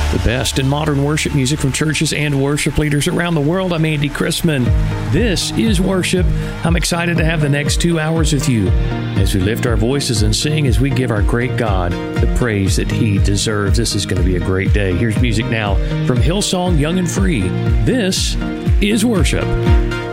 The best in modern worship music from churches and worship leaders around the world. I'm Andy Chrisman. This is Worship. I'm excited to have the next 2 hours with you as we lift our voices and sing as we give our great God the praise that He deserves. This is going to be a great day. Here's music now from Hillsong Young and Free. This is Worship.